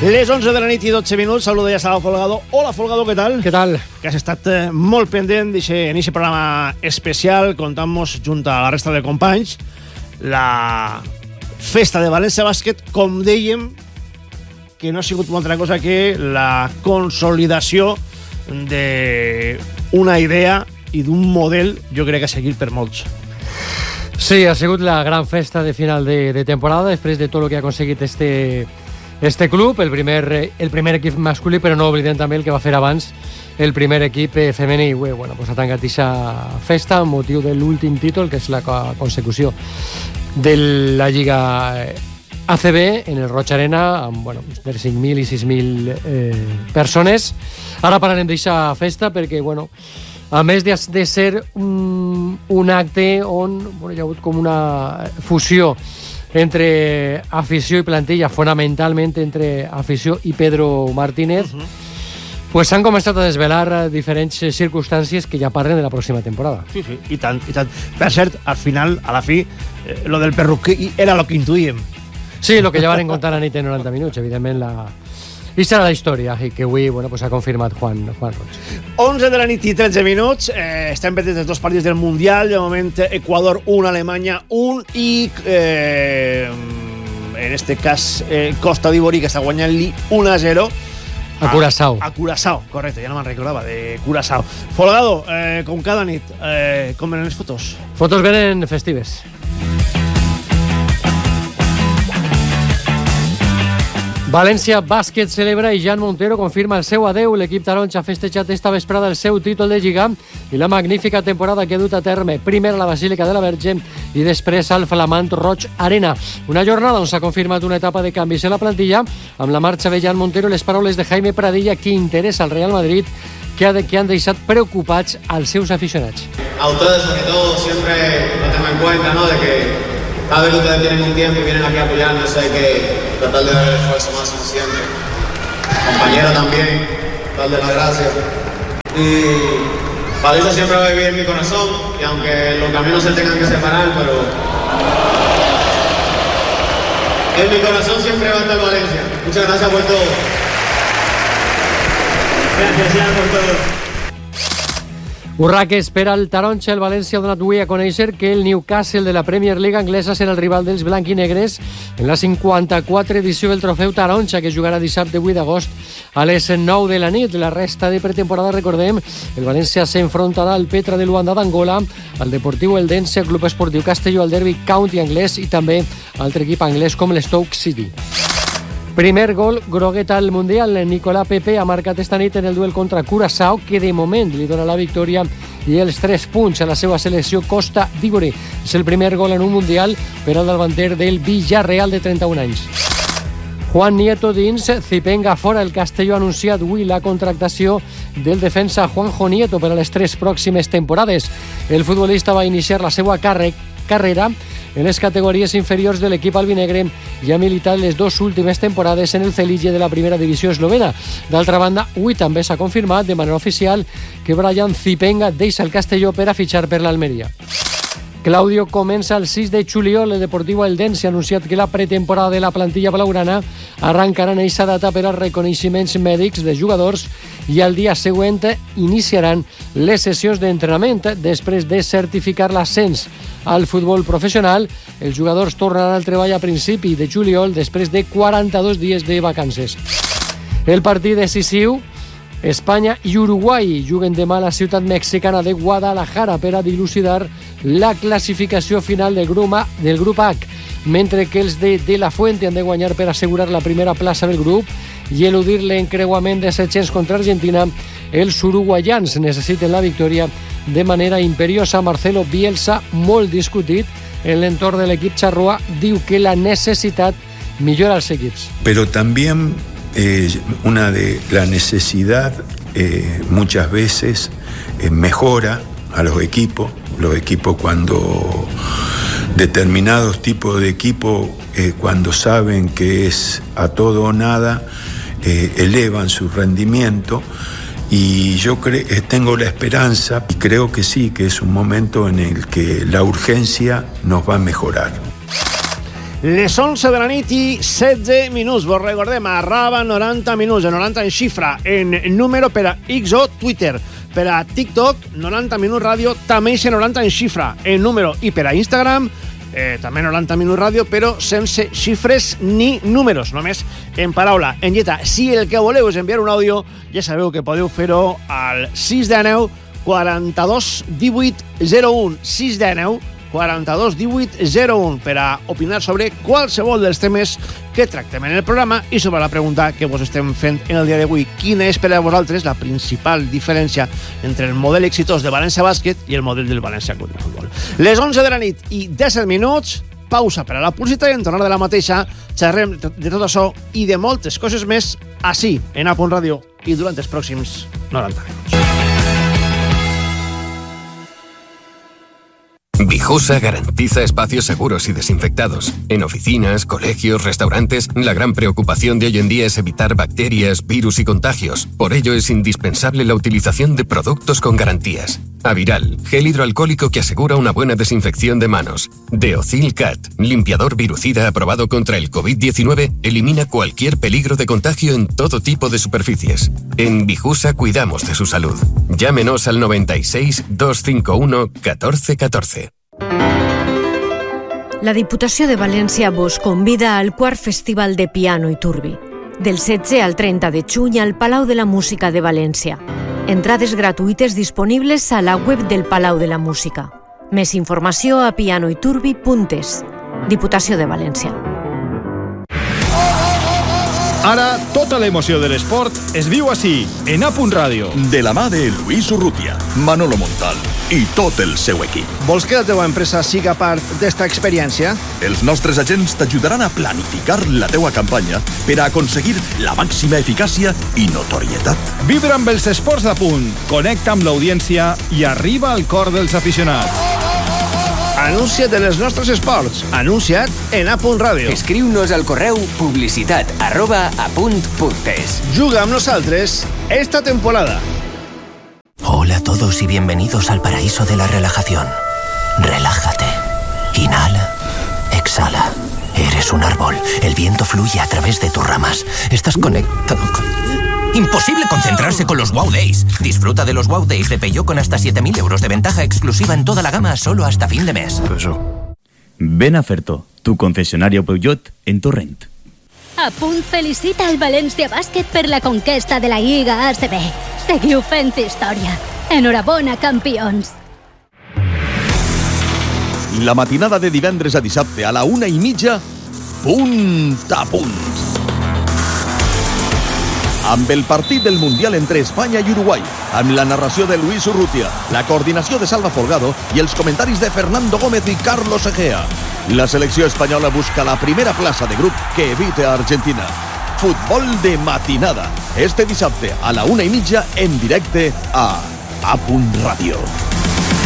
Les 11 de la nit i 12 minuts, saludo ja a Folgado. Hola, Folgado, ¿qué tal? ¿Qué tal? Que has estat molt pendent en aquest programa especial. Contamos junt a la resta de companys la festa de València Bàsquet, com dèiem, que no ha sigut una altra cosa que la consolidació d'una idea i d'un model, jo crec que a seguir per molts. Sí, ha sigut la gran festa de final de temporada després de tot el que ha aconseguit este club, el primer equip masculí, però no oblidem també el que va fer abans el primer equip femení. Bueno, pues ha tancat aquesta festa amb motiu de l'últim títol, que és la consecució de la Lliga ACB en el Roig Arena, amb entre 5.000 i 6.000 persones. Ara parlarem d'aquesta festa perquè, a més de ser un acte on hi ha hagut com una fusió entre afició i plantilla, fonamentalment entre afició i Pedro Martínez, pues s'han començat a desvelar diferents circumstàncies que ja parlen de la pròxima temporada. Sí, i tant, i tant. Per cert, al final, a la fi, lo del perruquí era lo que intuïem. Sí, lo que ja van contar a nit en 90 minuts, evidentment i serà la història, i que avui ha confirmat Juan Roig. 11 de la nit i 13 minuts, estem pendents dels dos partits del Mundial. De moment, Equador 1, Alemanya 1, i en este cas Costa d'Ivori, que està guanyant-li 1-0 a Curaçao. A Curaçao, correcte, ja no me'n recordava de Curaçao. Folgado, com cada nit, com venen les fotos? Fotos venen festives. València Bàsquet celebra i Jan Montero confirma el seu adeu. L'equip taronja ha festejat esta vesprada el seu títol de Lliga i la magnífica temporada que ha dut a terme, primer a la Basílica de la Verge i després al flamant Roig Arena. Una jornada on s'ha confirmat una etapa de canvis en la plantilla amb la marxa de Jan Montero i les paraules de Jaime Pradilla, que interessa al Real Madrid, que han deixat preocupats als seus aficionats. A ustedes, sobre todo, siempre lo tengo en cuenta, ¿no? De que cada vez que ustedes tienen un tiempo y vienen aquí a apoyarnos, hay que tratar de dar el esfuerzo más suficiente. Compañero también, darle las gracias. Y Valencia siempre va a vivir en mi corazón, y aunque los caminos se tengan que separar, pero en mi corazón siempre va a estar Valencia. Muchas gracias por todo. Gracias, Jan, por todo. Urraque espera el taronja. El València ha donat avui a conèixer que el Newcastle de la Premier League anglesa serà el rival dels blanquinegres en la 54 edició del trofeu taronja, que jugarà dissabte 8 d'agost a les 9 de la nit. La resta de pretemporada, recordem, el València s'enfrontarà al Petra de Luanda d'Angola, al Deportiu Eldense, al Club Esportiu Castelló, al Derby County anglès i també altre equip anglès com l'Stoke City. Primer gol groguet al Mundial. Nicolás Pepe ha marcat esta nit en el duel contra Curaçao, que de moment li dona la victòria i els 3 punts a la seva selecció Costa d'Ivori. És el primer gol en un Mundial per al davanter del Villarreal de 31 anys. Juan Nieto dins, Zipenga fora. El Castelló ha anunciat avui la contractació del defensa Juanjo Nieto per a les 3 pròximes temporades. El futbolista va iniciar la seva carrera en les categories inferiors de l'equip albinegre i ha militat les 2 últimes temporades en el Celije de la primera divisió eslovena. D'altra banda, avui també s'ha confirmat de manera oficial que Brian Zipenga deixa el Castelló per a fitxar per l'Almeria. Claudio comença el 6 de juliol. El Deportiu Eldense ha anunciat que la pretemporada de la plantilla blaugrana arrencarà en aquesta data per als reconeixements mèdics de jugadors i al dia següent iniciaran les sessions d'entrenament. Després de certificar l'ascens al futbol professional, els jugadors tornaran al treball a principi de juliol després de 42 dies de vacances. El partit decisiu, Espanya i Uruguai juguen demà a la ciutat mexicana de Guadalajara per a dilucidar la classificació final del grup H, mentre que els de La Fuente han de guanyar per assegurar la primera plaça del grup i eludir l'encreuament de 700 contra Argentina. Els uruguaians necessiten la victòria de manera imperiosa. Marcelo Bielsa, molt discutit en l'entorn de l'equip charrúa, diu que la necessitat millora els equips. Pero también una de la necesidad muchas veces mejora a los equipos cuando determinados tipos de equipos cuando saben que es a todo o nada elevan su rendimiento, y yo tengo la esperanza y creo que sí, que es un momento en el que la urgencia nos va a mejorar. Les 11 de la nit i 16 minuts. Vos recordem, arroba 90 minuts, 90 en xifra, en número per a X o Twitter. Per a TikTok, 90 minuts ràdio, també és 90 en xifra, en número. I per a Instagram, també 90 minuts ràdio, però sense xifres ni números, només en paraula, en lletra. Si el que voleu és enviar un àudio, ja sabeu que podeu fer-ho al 619 42 18 01, 619 42 18 01, per a opinar sobre qualsevol dels temes que tractem en el programa i sobre la pregunta que vos estem fent en el dia d'avui. Quina és per a vosaltres la principal diferència entre el model exitós de València Bàsquet i el model del València Club de Futbol? Les 11 de la nit i 17 minuts, pausa per a la publicitat i en tornar de la mateixa xerrem de tot això i de moltes coses més així, en A Punt Ràdio i durant els pròxims 90 minuts. Vijusa garantiza espacios seguros y desinfectados. En oficinas, colegios, restaurantes, la gran preocupación de hoy en día es evitar bacterias, virus y contagios. Por ello es indispensable la utilización de productos con garantías. Aviral, gel hidroalcohólico que asegura una buena desinfección de manos. Deocil Cat, limpiador virucida aprobado contra el COVID-19, elimina cualquier peligro de contagio en todo tipo de superficies. En Vijusa cuidamos de su salud. Llámenos al 96 251 1414. La Diputació de València vos convida al quart Festival de Piano i Turbi, del 16 al 30 de juny al Palau de la Música de València. Entrades gratuïtes disponibles a la web del Palau de la Música. Més informació a pianoiturbi.es. Diputació de València. Ara, tota l'emoció de l'esport es viu així, en A Punt Ràdio. De la mà de Luis Urrutia, Manolo Montal i tot el seu equip. Vols que la teva empresa siga part d'esta experiència? Els nostres agents t'ajudaran a planificar la teua campanya per a aconseguir la màxima eficàcia i notorietat. Vibra amb els esports d'A Punt, connecta amb l'audiència i arriba al cor dels aficionats. Anuncia't de les nostres esports. Anuncia't en A Punt Ràdio. Escriu-nos al correu publicitat@apunt.es. Juga amb nosaltres esta temporada. Hola a todos y bienvenidos al paraíso de la relajación. Relájate. Inhala. Exhala. Eres un árbol. El viento fluye a través de tus ramas. Estás conectado con... Imposible concentrarse con los Wow Days. Disfruta de los Wow Days de Peugeot con hasta 7.000 euros de ventaja exclusiva en toda la gama solo hasta fin de mes. Ven a Ferto, tu concesionario Peugeot en Torrent. A Punt felicita el València Bàsquet per la conquesta de la Lliga ACB. Seguiu fent història. Enhorabona, campions. La matinada de divendres a dissabte a la 1:30, Punt a Punt. Amb el partit del Mundial entre Espanya i Uruguai, amb la narració de Luis Urrutia, la coordinació de Salva Folgado i els comentaris de Fernando Gómez i Carlos Egea. La selecció espanyola busca la primera plaça de grup que evite a Argentina. Futbol de matinada, este dissabte a la 1:30 en directe a Punt Ràdio.